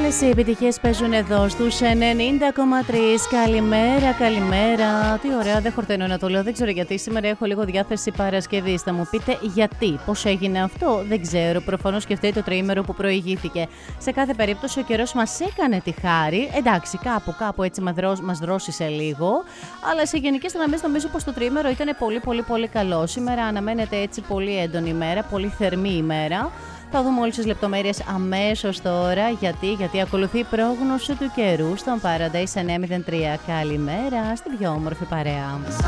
Όλες οι επιτυχίες παίζουν εδώ στους 90,3. Καλημέρα, καλημέρα. Τι ωραία, δεν χορταίνω να το λέω. Δεν ξέρω γιατί. Σήμερα έχω λίγο διάθεση Παρασκευής. Θα μου πείτε γιατί, πώς έγινε αυτό, δεν ξέρω. Προφανώς και φταίει το τριήμερο που προηγήθηκε. Σε κάθε περίπτωση, ο καιρός μας έκανε τη χάρη. Εντάξει, κάπου έτσι μας δρόσησε λίγο. Αλλά σε γενικές γραμμές νομίζω πως το τριήμερο ήταν πολύ καλό. Σήμερα αναμένεται έτσι πολύ έντονη ημέρα, πολύ θερμή ημέρα. Θα δούμε όλες τις λεπτομέρειες αμέσως τώρα, γιατί ακολουθεί η πρόγνωση του καιρού στον Paradise 903. Καλημέρα στην πιο όμορφη παρέα.